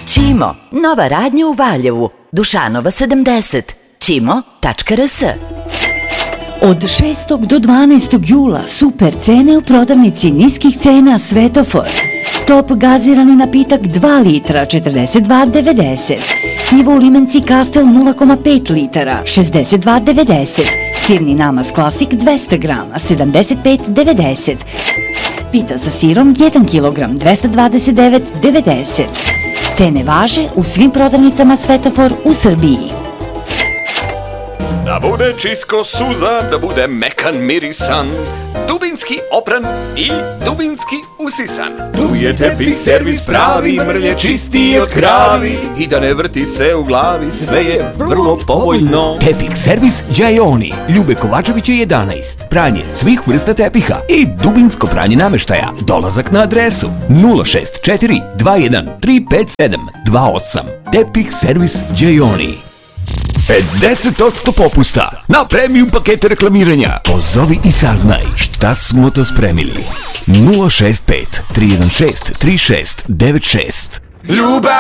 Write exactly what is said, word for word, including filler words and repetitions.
Ćimo, nova radnja u Valjevu, Dušanova sedamdeset, ćimo tačka r s. Od šestog do dvanaestog jula super cene u prodavnici niskih cena Svetofor. Top gazirani napitak dva litra četrdeset dva devedeset. Pivo u limenci Kastel nula zarez pet litara šezdeset dva devedeset. Sirni namaz klasik dvesta grama sedamdeset pet devedeset. Pita sa sirom jedan kilogram dvesta dvadeset devet devedeset. Cene važe u svim prodavnicama Svetofor u Srbiji. Da bude čisko suza, da bude mekan mirisan, dubinski opran i dubinski usisan. Tu je tepih servis pravi, mrlje čisti od kravi i da ne vrti se u glavi, sve je vrlo povoljno. Tepih servis Đajoni, Ljube Kovačevića jedanaest. Pranje svih vrsta tepiha i dubinsko pranje nameštaja. Dolazak na adresu nula šest četiri dva jedan tri pet sedam dva osam. Tepih servis Đajoni. pedeset posto popusta na premium pakete reklamiranja. Pozovi i saznaj šta smo to spremili. nula šest pet tri jedan šest tri šest devet šest. Ljubav